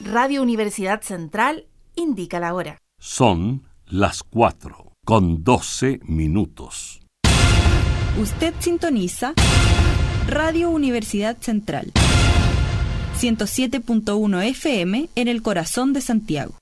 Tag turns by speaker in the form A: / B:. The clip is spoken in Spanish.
A: Radio Universidad Central indica la hora.
B: Son las 4:12.
C: Usted sintoniza Radio Universidad Central, 107.1 FM en el corazón de Santiago.